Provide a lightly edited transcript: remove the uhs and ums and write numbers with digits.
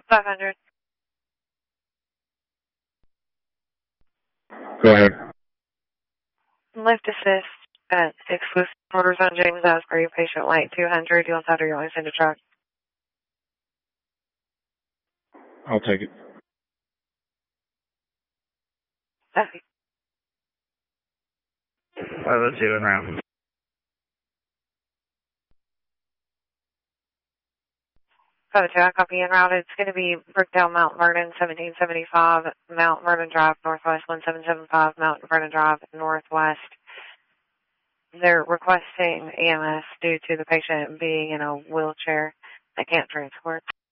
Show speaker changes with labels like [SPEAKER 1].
[SPEAKER 1] 500.
[SPEAKER 2] Go ahead.
[SPEAKER 1] Lift assist at exclusive orders on James Asbury, patient light 200. You'll have to your send a truck.
[SPEAKER 2] I'll take it.
[SPEAKER 1] Okay.
[SPEAKER 3] 502 en route.
[SPEAKER 1] 502, I copy en route. It's going to be Brookdale, Mount Vernon, 1775, Mount Vernon Drive, Northwest 1775, Mount Vernon Drive, Northwest. They're requesting EMS due to the patient being in a wheelchair. They can't transport.